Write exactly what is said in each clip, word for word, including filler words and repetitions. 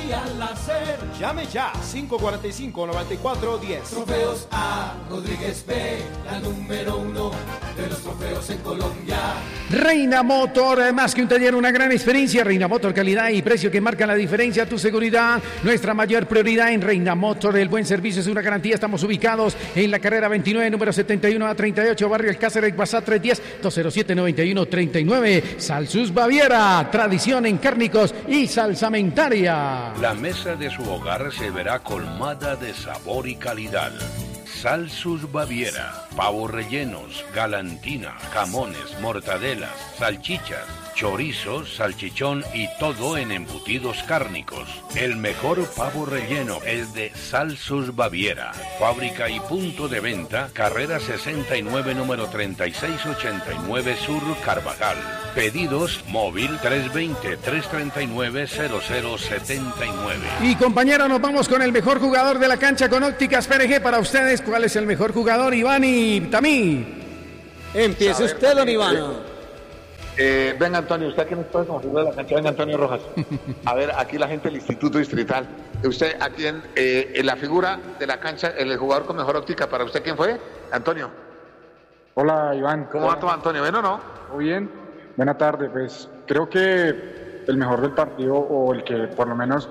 y al hacer. Llame ya, cinco cuatro cinco, nueve cuatro uno cero. Trofeos A. Rodríguez B, la número uno de los trofeos en Colombia. Reina Motor, más que un taller, una gran experiencia. Reina Motor, calidad y precio que marcan la diferencia. Tu seguridad, nuestra mayor prioridad en Reina Motor. El buen servicio es una garantía. Estamos ubicados en la carrera veintinueve, número setenta y uno a treinta y ocho, barrio El Cáceres, WhatsApp tres uno cero, dos cero siete, nueve uno tres nueve. Salsus Baviera, tradición en cárnicos y salsamentaria. La mesa de su hogar se verá colmada de sabor y calidad. Salsus Baviera, pavos rellenos, galantina, jamones, mortadelas, salchichas, chorizos, salchichón y todo en embutidos cárnicos. El mejor pavo relleno es de Salsus Baviera. Fábrica y punto de venta, carrera sesenta y nueve, número treinta y seis ochenta y nueve Sur, Carvajal. Pedidos móvil tres dos cero, tres tres nueve, cero cero siete nueve. Y compañero, nos vamos con el mejor jugador de la cancha con Ópticas P R G. Para ustedes, ¿cuál es el mejor jugador, Iván y Tamí? Empiece ver, usted, don eh, Iván. Eh, venga, Antonio, usted aquí nos puede conocer de la cancha. Venga, Antonio Rojas. A ver, aquí la gente del Instituto Distrital. Usted, ¿a quién, eh, en la figura de la cancha, el jugador con mejor óptica, para usted quién fue? Antonio. Hola, Iván. ¿Cómo va todo, Antonio? ¿Bien o no? ¿Todo bien? Buena tarde. Pues creo que el mejor del partido, o el que por lo menos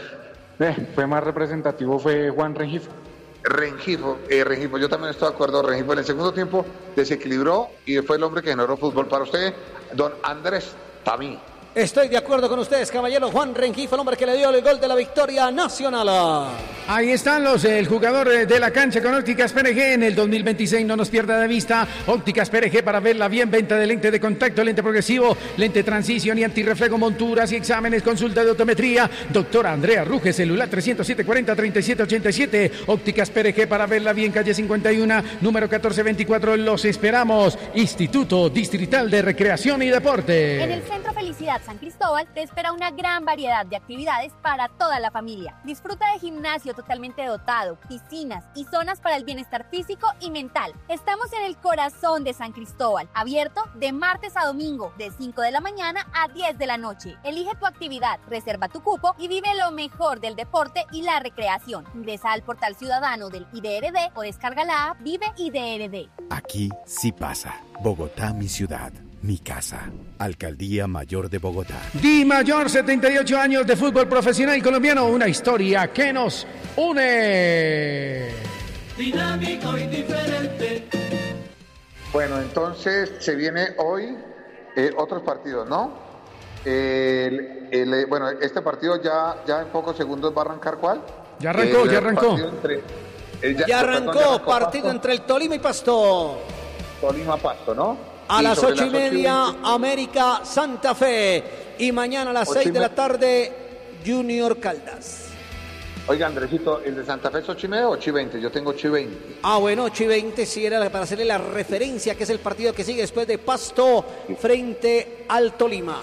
eh, fue más representativo, fue Juan Rengifo. Rengifo, eh, Rengifo, yo también estoy de acuerdo. Rengifo en el segundo tiempo desequilibró y fue el hombre que generó fútbol. Para usted, don Andrés Tamí. Estoy de acuerdo con ustedes, caballero. Juan Rengifo, el hombre que le dio el gol de la victoria nacional. Ahí están los, el jugador de la cancha con Ópticas P R G en el dos mil veintiséis. No nos pierda de vista Ópticas P R G para verla bien. Venta de lente de contacto, lente progresivo, lente transición y antirreflejo, monturas y exámenes, consulta de optometría. Doctora Andrea Ruge, celular trescientos siete cuarenta, treinta y siete ochenta y siete. Ópticas P R G para verla bien, calle cincuenta y uno, número catorce veinticuatro. Los esperamos. Instituto Distrital de Recreación y Deporte. En el Centro Felicidad San Cristóbal te espera una gran variedad de actividades para toda la familia. Disfruta de gimnasio totalmente dotado, piscinas y zonas para el bienestar físico y mental. Estamos en el corazón de San Cristóbal, abierto de martes a domingo, de cinco de la mañana a diez de la noche. Elige tu actividad, reserva tu cupo y vive lo mejor del deporte y la recreación. Ingresa al portal ciudadano del I D R D o descarga la app Vive I D R D. Aquí sí pasa. Bogotá, mi ciudad. Mi casa. Alcaldía Mayor de Bogotá. Di Mayor, setenta y ocho años de fútbol profesional colombiano. Una historia que nos une. Dinámico y diferente. Bueno, entonces se viene hoy eh, otros partidos, ¿no? El, el, bueno, este partido ya, ya en pocos segundos va a arrancar, ¿cuál? Ya arrancó, el, ya arrancó. Entre, eh, ya, ya, arrancó, perdón, ya arrancó partido Pasto, entre el Tolima y Pasto. Tolima Pasto, ¿no? A y las ocho y media, América Santa Fe. Y mañana a las seis de la tarde, Junior Caldas. Oiga, Andresito, ¿el de Santa Fe es ocho y media o ocho y veinte? Yo tengo ocho y veinte. Ah, bueno, ocho y veinte, sí, era para hacerle la referencia, que es el partido que sigue después de Pasto frente al Tolima.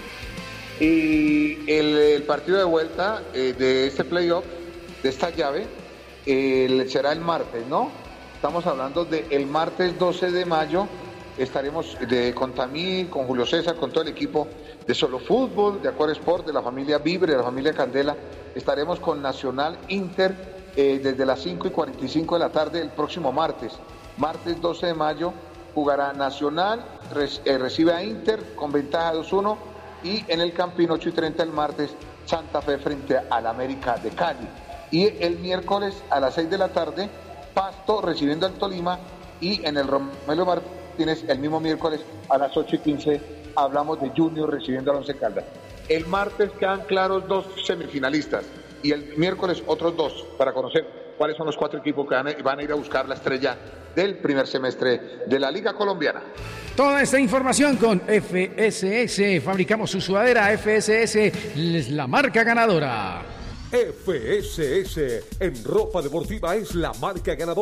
Y el, el partido de vuelta eh, de este playoff, de esta llave, eh, será el martes, ¿no? Estamos hablando del martes doce de mayo. Estaremos de, con Tamí, con Julio César, con todo el equipo de Solo Fútbol, de Acuar Sport, de la familia Vibre, de la familia Candela. Estaremos con Nacional Inter eh, desde las cinco y cuarenta y cinco de la tarde el próximo martes. Martes doce de mayo jugará Nacional, res, eh, recibe a Inter con ventaja dos uno y en el Campín ocho y treinta el martes Santa Fe frente al América de Cali. Y el miércoles a las seis de la tarde Pasto recibiendo al Tolima y en el Romelio Martínez Tienes el mismo miércoles a las ocho y quince hablamos de Junior recibiendo al Once Caldas. El martes quedan claros dos semifinalistas y el miércoles otros dos para conocer cuáles son los cuatro equipos que van a, van a ir a buscar la estrella del primer semestre de la Liga Colombiana. Toda esta información con F S S. Fabricamos su sudadera. F S S es la marca ganadora. F S S en ropa deportiva es la marca ganadora.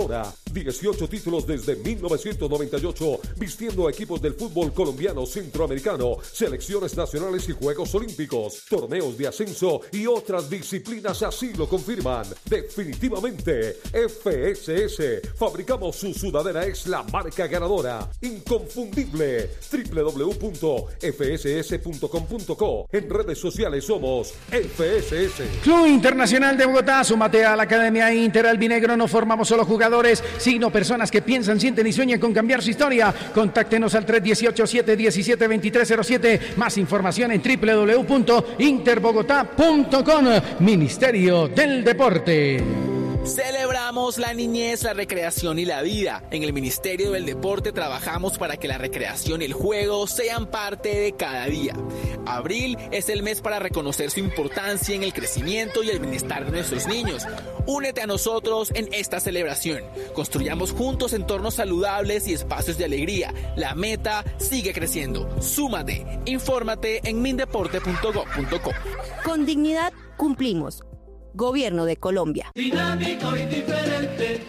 dieciocho títulos desde mil novecientos noventa y ocho, vistiendo a equipos del fútbol colombiano, centroamericano, selecciones nacionales y Juegos Olímpicos, torneos de ascenso y otras disciplinas así lo confirman. Definitivamente, F S S. Fabricamos su sudadera, es la marca ganadora. Inconfundible. doble u doble u doble u punto efe ese ese punto com punto co. En redes sociales somos F S S. Club Internacional de Bogotá, súmate a la Academia Inter Albinegro. No formamos solo jugadores, sino personas que piensan, sienten y sueñan con cambiar su historia. Contáctenos al tres uno ocho, siete uno siete, dos tres cero siete. Más información en doble u doble u doble u punto interbogotá punto com. Ministerio del Deporte. Celebramos la niñez, la recreación y la vida. En el Ministerio del Deporte trabajamos para que la recreación y el juego sean parte de cada día. Abril es el mes para reconocer su importancia en el crecimiento y el bienestar de nuestros niños. Únete a nosotros en esta celebración. Construyamos juntos entornos saludables y espacios de alegría. La meta sigue creciendo. Súmate. Infórmate en mindeporte punto gob punto co. Con dignidad cumplimos. Gobierno de Colombia. Dinámico y diferente.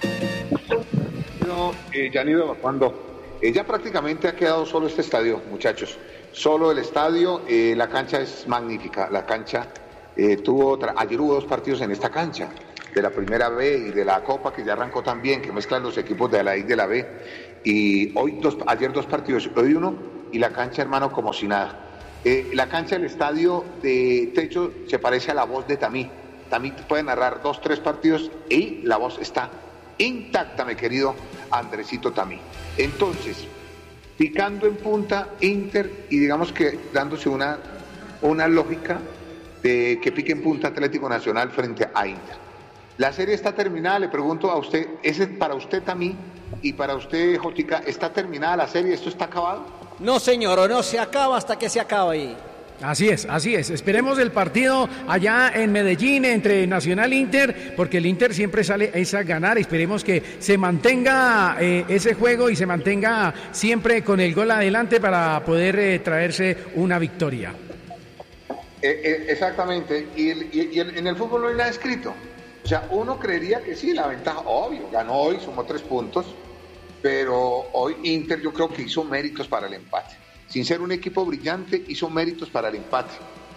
No, eh, ya han ido evacuando. Eh, ya prácticamente ha quedado solo este estadio, muchachos. Solo el estadio. Eh, la cancha es magnífica. La cancha eh, tuvo otra. Ayer hubo dos partidos en esta cancha, de la primera B y de la Copa, que ya arrancó también, que mezclan los equipos de la I y de la B. Y hoy dos, ayer dos partidos, hoy uno, y la cancha, hermano, como si nada. Eh, la cancha del estadio de techo se parece a la voz de Tamí. También puede narrar dos, tres partidos y la voz está intacta, mi querido Andresito Tamí. Entonces, picando en punta Inter y digamos que dándose una, una lógica de que pique en punta Atlético Nacional frente a Inter. La serie está terminada, le pregunto a usted, ¿es para usted Tamí y para usted Jotica, está terminada la serie? ¿Esto está acabado? No, señor, o no se acaba hasta que se acabe. Así es, así es. Esperemos el partido allá en Medellín entre Nacional e Inter, porque el Inter siempre sale es a ganar. Esperemos que se mantenga eh, ese juego y se mantenga siempre con el gol adelante para poder eh, traerse una victoria. Eh, eh, exactamente. Y, el, y, y el, en el fútbol no hay nada escrito. O sea, uno creería que sí, la ventaja, obvio, ganó hoy, sumó tres puntos, pero hoy Inter yo creo que hizo méritos para el empate. Sin ser un equipo brillante, hizo méritos para el empate.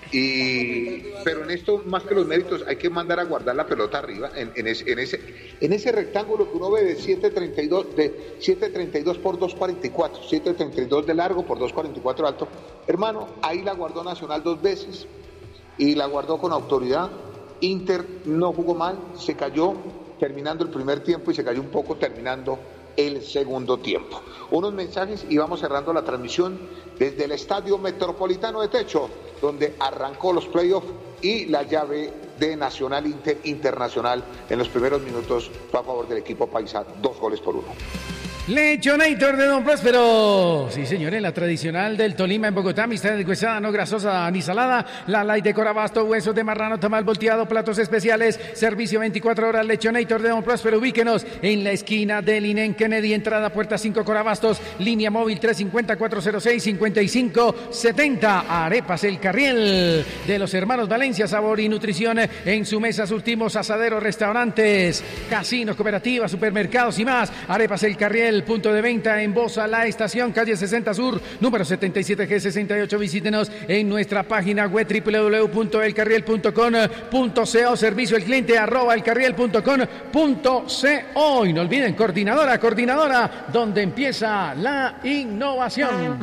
Y, pero en esto, más que los méritos, hay que mandar a guardar la pelota arriba, en, en, ese, en, ese, en ese rectángulo que uno ve de siete treinta y dos, de siete treinta y dos por dos cuarenta y cuatro, siete treinta y dos de largo por dos cuarenta y cuatro alto. Hermano, ahí la guardó Nacional dos veces y la guardó con autoridad. Inter no jugó mal, se cayó terminando el primer tiempo y se cayó un poco terminando el segundo tiempo. Unos mensajes y vamos cerrando la transmisión desde el Estadio Metropolitano de Techo, donde arrancó los playoffs y la llave de Nacional Inter Internacional en los primeros minutos fue a favor del equipo paisa, dos goles por uno. Lechonator de Don Próspero. Sí, señores, la tradicional del Tolima en Bogotá, amistad deshuesada, no grasosa ni salada, la light de Corabasto, huesos de marrano, tamal volteado, platos especiales, servicio veinticuatro horas. Lechonator de Don Próspero, ubíquenos en la esquina del Inen Kennedy, entrada puerta cinco Corabastos, línea móvil tres cinco cero, cuatro cero seis, cinco cinco siete cero. Arepas El Carriel de los hermanos Valencia, sabor y nutrición en su mesa. Surtimos asaderos, restaurantes, casinos, cooperativas, supermercados y más. Arepas El Carriel, punto de venta en Bosa, La Estación, calle sesenta Sur, número setenta y siete G sesenta y ocho. Visítenos en nuestra página web doble u doble u doble u punto el carriel punto com punto co, servicio al cliente arroba elcarriel punto com punto co. Y no olviden, coordinadora, coordinadora, donde empieza la innovación.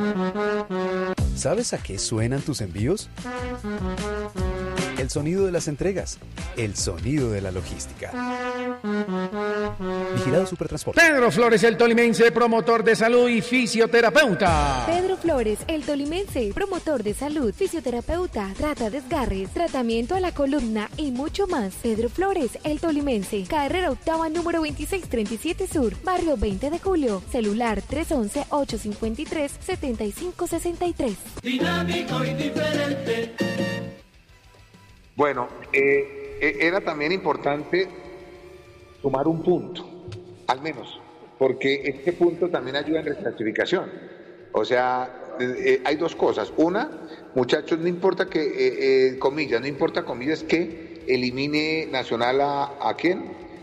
¿Sabes a qué suenan tus envíos? El sonido de las entregas, el sonido de la logística. Vigilado Supertransporte. Pedro Flores, el tolimense, promotor de salud y fisioterapeuta. Pedro Flores, el tolimense, promotor de salud, fisioterapeuta, trata desgarres, tratamiento a la columna y mucho más. Pedro Flores, el tolimense, carrera octava número veintiséis treinta y siete Sur, barrio veinte de julio, celular tres once, ocho cincuenta y tres, setenta y cinco sesenta y tres. Dinámico y diferente. Bueno, eh, era también importante sumar un punto, al menos, porque este punto también ayuda en reclasificación. O sea, eh, hay dos cosas. Una, muchachos, no importa que, eh, eh, comillas, no importa comillas que elimine Nacional a, ¿a quién?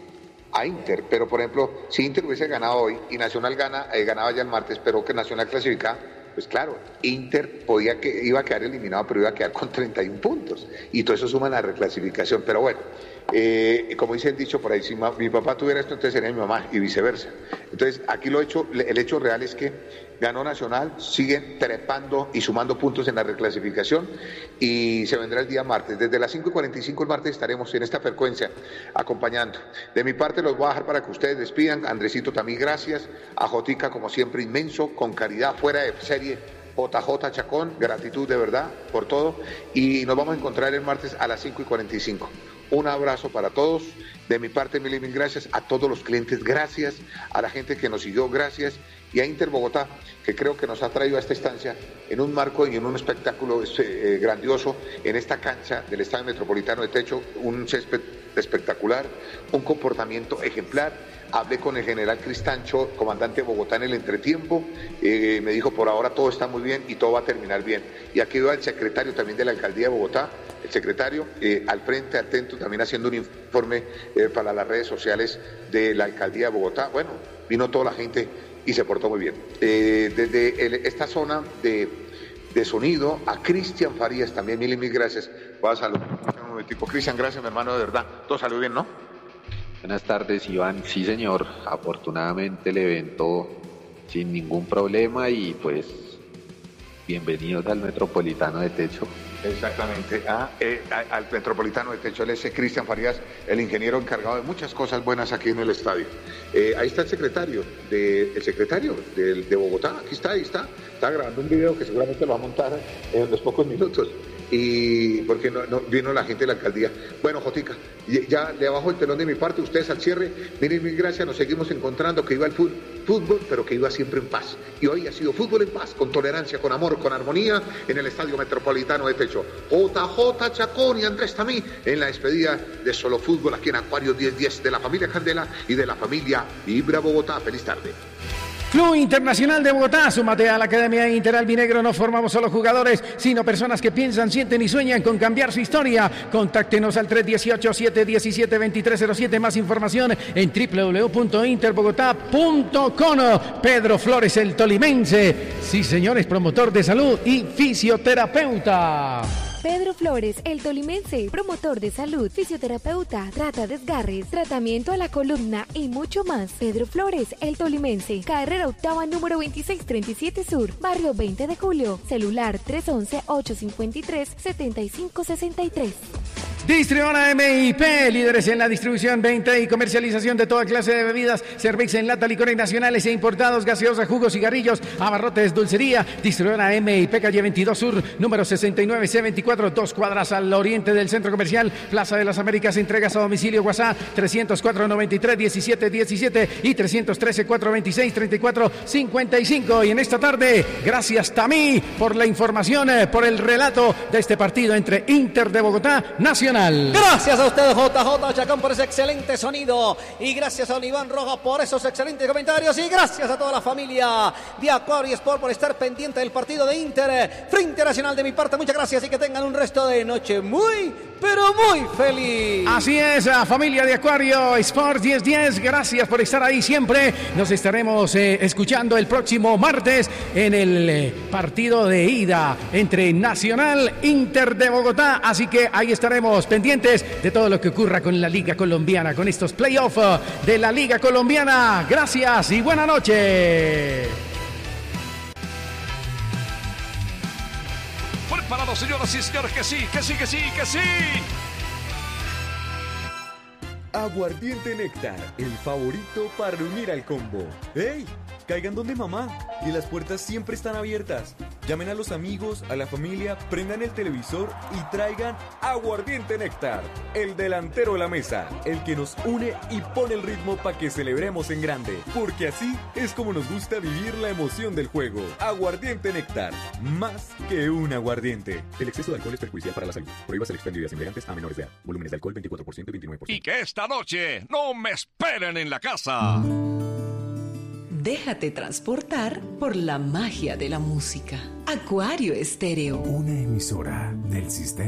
a Inter, pero por ejemplo, si Inter hubiese ganado hoy y Nacional gana, eh, ganaba ya el martes, pero que Nacional clasificaba, pues claro, Inter podía que, iba a quedar eliminado, pero iba a quedar con treinta y uno puntos, y todo eso suma a la reclasificación, pero bueno, eh, como dice el dicho por ahí, si ma, mi papá tuviera esto, entonces sería mi mamá, y viceversa. Entonces, aquí lo hecho, el hecho real es que ganó Nacional, siguen trepando y sumando puntos en la reclasificación, y se vendrá el día martes. Desde las cinco y cuarenta y cinco el martes estaremos en esta frecuencia acompañando. De mi parte los voy a dejar para que ustedes despidan. Andresito también gracias, a Jotica como siempre inmenso, con caridad, fuera de serie, J J Chacón, gratitud de verdad por todo, y nos vamos a encontrar el martes a las cinco y cuarenta y cinco. Un abrazo para todos, de mi parte mil y mil gracias, a todos los clientes gracias, a la gente que nos siguió gracias, y a Inter Bogotá, que creo que nos ha traído a esta instancia en un marco y en un espectáculo eh, grandioso, en esta cancha del Estadio Metropolitano de Techo, un césped espectacular, un comportamiento ejemplar. Hablé con el general Cristancho, comandante de Bogotá, en el entretiempo, eh, me dijo por ahora todo está muy bien y todo va a terminar bien. Y aquí veo al secretario también de la Alcaldía de Bogotá, el secretario eh, al frente, atento, también haciendo un informe eh, para las redes sociales de la Alcaldía de Bogotá. Bueno, vino toda la gente y se portó muy bien. Eh, desde el, esta zona de, de sonido, a Cristian Farías también, mil y mil gracias. Voy a saludar un momentico. Cristian, gracias, mi hermano, de verdad. Todo salió bien, ¿no? Buenas tardes, Iván. Sí, señor. Afortunadamente el evento sin ningún problema y pues bienvenidos al Metropolitano de Techo. Exactamente, ah, eh, al Metropolitano de Techo, él es Cristian Farías, el ingeniero encargado de muchas cosas buenas aquí en el estadio. Eh, ahí está el secretario, de, el secretario de, de Bogotá, aquí está, ahí está, está grabando un video que seguramente lo va a montar en unos pocos minutos. Y porque no, no vino la gente de la alcaldía. Bueno, Jotica, ya le bajo el telón de mi parte, ustedes al cierre, miren, mil gracias, nos seguimos encontrando, que iba el fútbol, pero que iba siempre en paz. Y hoy ha sido fútbol en paz, con tolerancia, con amor, con armonía, en el Estadio Metropolitano de Techo. J J Chacón y Andrés Tamí en la despedida de Solo Fútbol aquí en Acuario diez diez de la familia Candela y de la familia Vibra Bogotá. Feliz tarde. Club Internacional de Bogotá, súmate a la Academia Inter Albinegro. No formamos solo jugadores, sino personas que piensan, sienten y sueñan con cambiar su historia. Contáctenos al tres uno ocho, siete uno siete, dos tres cero siete. Más información en doble u doble u doble u punto interbogotá punto com. Pedro Flores, el tolimense. Sí, señores, promotor de salud y fisioterapeuta. Pedro Flores, el tolimense, promotor de salud, fisioterapeuta, trata desgarres, tratamiento a la columna y mucho más. Pedro Flores, el tolimense, carrera octava número veintiséis treinta y siete Sur, barrio veinte de Julio, celular tres once, ocho cincuenta y tres, setenta y cinco sesenta y tres. Distribuidora M I P, líderes en la distribución, venta y comercialización de toda clase de bebidas, cerveza en lata, licores nacionales e importados, gaseosas, jugos, cigarrillos, abarrotes, dulcería. Distribuidora M I P, calle veintidós Sur, número sesenta y nueve C veinticuatro, dos cuadras al oriente del Centro Comercial, Plaza de las Américas. Entregas a domicilio, WhatsApp trescientos cuatro, noventa y tres, diecisiete diecisiete y trescientos trece, cuatrocientos veintiséis, treinta y cuatro cincuenta y cinco. Y en esta tarde, gracias Tamí por la información, por el relato de este partido entre Inter de Bogotá, Nacional. Gracias a usted, J J Chacón, por ese excelente sonido. Y gracias a don Iván Rojas por esos excelentes comentarios. Y gracias a toda la familia de Acuario Sport por estar pendiente del partido de Inter frente a Nacional. De mi parte, muchas gracias y que tengan un resto de noche muy, pero muy feliz. Así es, la familia de Acuario Sport diez diez. Gracias por estar ahí siempre. Nos estaremos eh, escuchando el próximo martes en el eh, partido de ida entre Nacional Inter de Bogotá. Así que ahí estaremos pendientes de todo lo que ocurra con la Liga Colombiana, con estos playoffs de la Liga Colombiana. Gracias y buena noche. Preparados, señoras y señores, que sí, que sí, que sí, que sí. Aguardiente Néctar, el favorito para unir al combo. ¡Ey! Caigan donde mamá, y las puertas siempre están abiertas. Llamen a los amigos, a la familia, prendan el televisor y traigan Aguardiente Néctar, el delantero de la mesa, el que nos une y pone el ritmo para que celebremos en grande, porque así es como nos gusta vivir la emoción del juego. Aguardiente Néctar, más que un aguardiente. El exceso de alcohol es perjudicial para la salud. Prohíbase el expendio de ideas embriagantes a menores de edad. Volúmenes de alcohol veinticuatro por ciento y veintinueve por ciento. Y que esta noche no me esperen en la casa. Déjate transportar por la magia de la música. Acuario Estéreo. Una emisora del sistema.